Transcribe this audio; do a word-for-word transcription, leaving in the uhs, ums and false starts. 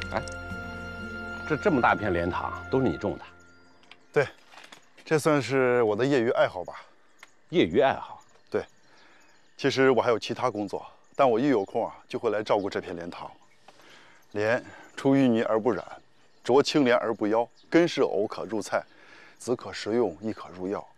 哎，这这么大片莲塘都是你种的？ 对，这算是我的业余爱好吧。 业余爱好？ 对，其实我还有其他工作，但我一有空啊，就会来照顾这片莲塘。莲出淤泥而不染，濯清涟而不妖，根是藕可入菜，籽可食用，亦可入药。